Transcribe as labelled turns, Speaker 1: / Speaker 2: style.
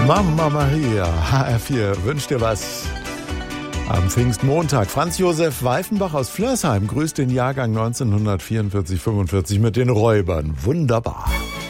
Speaker 1: Mama Maria, HR4 wünscht dir was am Pfingstmontag. Franz Josef Weifenbach aus Flörsheim grüßt den Jahrgang 1944-45 mit den Räubern. Wunderbar.